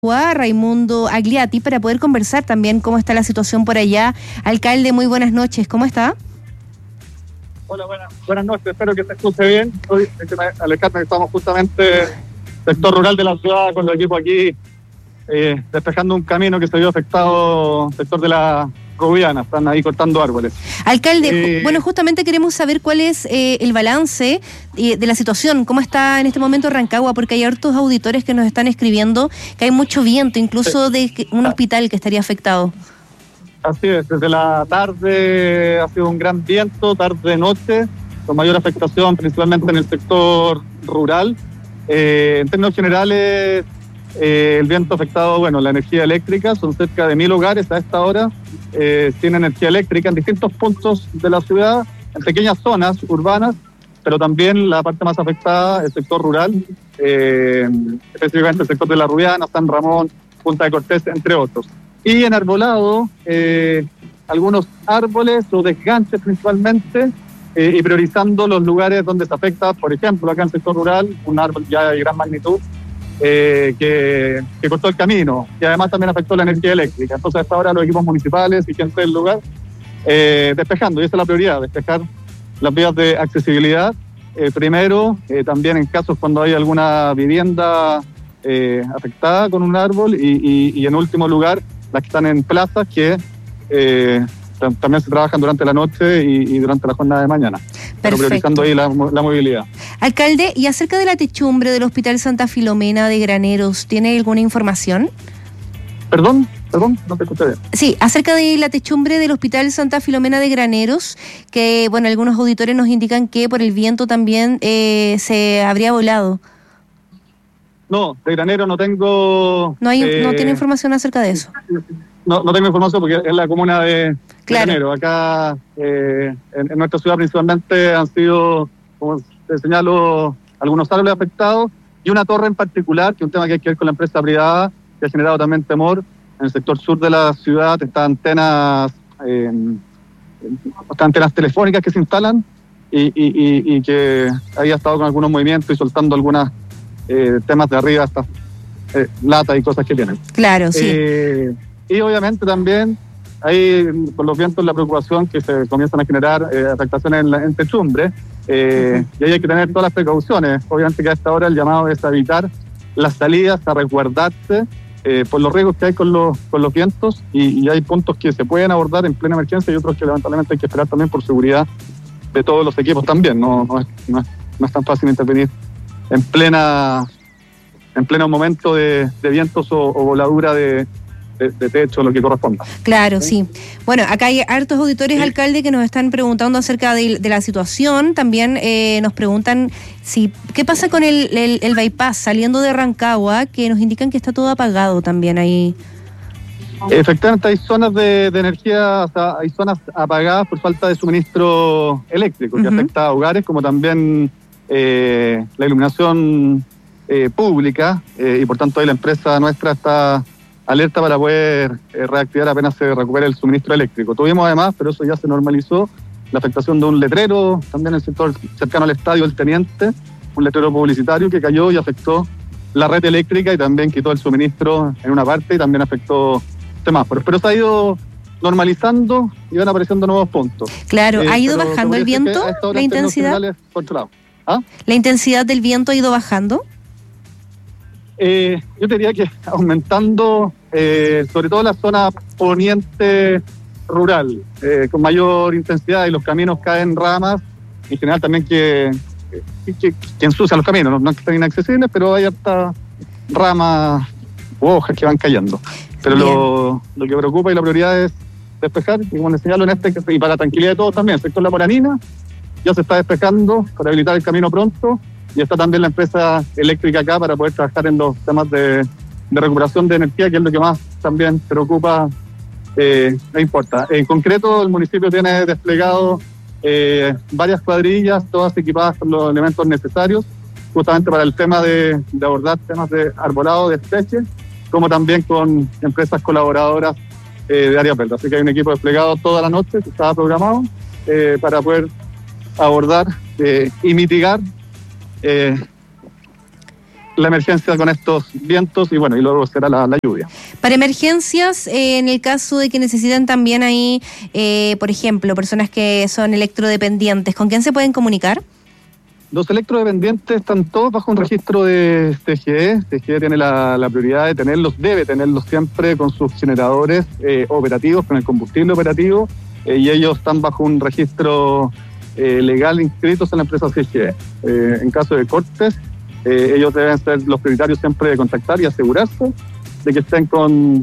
Raimundo Agliati, para poder conversar también cómo está la situación por allá. Alcalde, muy buenas noches, ¿cómo está? Hola, buenas noches, espero que se escuche bien. Hoy, Alejandra, estamos justamente en el sector rural de la ciudad con el equipo aquí, despejando un camino que se vio afectado, sector de la Rubiana, están ahí cortando árboles. Alcalde, bueno, justamente queremos saber cuál es el balance de la situación, cómo está en este momento Rancagua, porque hay hartos auditores que nos están escribiendo que hay mucho viento, incluso de un hospital que estaría afectado. Así es, desde la tarde ha sido un gran viento, tarde-noche, con mayor afectación principalmente en el sector rural. En términos generales, el viento ha afectado, bueno, la energía eléctrica, son cerca de 1.000 hogares a esta hora, tienen energía eléctrica en distintos puntos de la ciudad, en pequeñas zonas urbanas, pero también la parte más afectada, el sector rural, específicamente el sector de La Rubiana, San Ramón, Punta de Cortés, entre otros. Y en arbolado, algunos árboles o desganches principalmente, y priorizando los lugares donde se afecta, por ejemplo, acá en el sector rural, un árbol ya de gran magnitud, que cortó el camino, y además también afectó la energía eléctrica. Entonces hasta ahora los equipos municipales y gente del lugar despejando, y esa es la prioridad, despejar las vías de accesibilidad. Primero, también en casos cuando hay alguna vivienda afectada con un árbol, y en último lugar, las que están en plazas que también se trabajan durante la noche y durante la jornada de mañana. Pero priorizando ahí la movilidad. Alcalde, y acerca de la techumbre del Hospital Santa Filomena de Graneros, ¿tiene alguna información? Perdón, no te escuché bien. Sí, acerca de la techumbre del Hospital Santa Filomena de Graneros, que bueno, algunos auditores nos indican que por el viento también se habría volado. No, de Granero no tengo... No tiene información acerca de eso. No tengo información porque es la comuna de claro. Granero. Acá en nuestra ciudad principalmente han sido, como te señalo, algunos árboles afectados y una torre en particular, que es un tema que hay que ver con la empresa privada, que ha generado también temor. En el sector sur de la ciudad están antenas telefónicas que se instalan y que había estado con algunos movimientos y soltando algunas temas de arriba, estas latas y cosas que tienen. Claro, sí. Y obviamente también hay, con los vientos, la preocupación que se comienzan a generar afectaciones en techumbre, y ahí hay que tener todas las precauciones. Obviamente que a esta hora el llamado es a evitar las salidas, a resguardarse por los riesgos que hay con los vientos, y hay puntos que se pueden abordar en plena emergencia y otros que lamentablemente hay que esperar también por seguridad de todos los equipos también. No es tan fácil intervenir en pleno momento de vientos o voladura de techo, lo que corresponda. Claro, sí. Bueno, acá hay hartos auditores, sí, alcalde, que nos están preguntando acerca de la situación. También nos preguntan qué pasa con el bypass saliendo de Rancagua, que nos indican que está todo apagado también ahí. Efectivamente hay zonas de energía, o sea, hay zonas apagadas por falta de suministro eléctrico, que afecta a hogares, como también la iluminación pública, y por tanto ahí la empresa nuestra está alerta para poder reactivar apenas se recupere el suministro eléctrico. Tuvimos además, pero eso ya se normalizó, la afectación de un letrero también en el sector cercano al estadio El Teniente, un letrero publicitario que cayó y afectó la red eléctrica y también quitó el suministro en una parte y también afectó semáforos. Pero se ha ido normalizando y van apareciendo nuevos puntos. Claro, ¿ha ido bajando el viento, la intensidad? ¿La intensidad del viento ha ido bajando? Yo te diría que aumentando, sobre todo en la zona poniente rural, con mayor intensidad, y los caminos caen ramas, en general también que ensucian los caminos, no es que estén inaccesibles, pero hay hasta ramas u hojas que van cayendo. Pero lo que preocupa y la prioridad es despejar, y como les señalo y para la tranquilidad de todos también, el sector La Moranina ya se está despejando para habilitar el camino pronto. Y está también la empresa eléctrica acá para poder trabajar en los temas de recuperación de energía, que es lo que más también preocupa e importa. En concreto, el municipio tiene desplegado varias cuadrillas, todas equipadas con los elementos necesarios, justamente para el tema de abordar temas de arbolado, de especies, como también con empresas colaboradoras de área verde. Así que hay un equipo desplegado toda la noche, que estaba programado, para poder abordar y mitigar la emergencia con estos vientos y bueno, y luego será la lluvia. Para emergencias, en el caso de que necesiten también ahí, por ejemplo, personas que son electrodependientes, ¿con quién se pueden comunicar? Los electrodependientes están todos bajo un registro de TGE. TGE tiene la prioridad de tenerlos, debe tenerlos siempre con sus generadores operativos, con el combustible operativo, y ellos están bajo un registro legal inscritos en la empresa TGE. En caso de cortes, ellos deben ser los prioritarios siempre de contactar y asegurarse de que estén con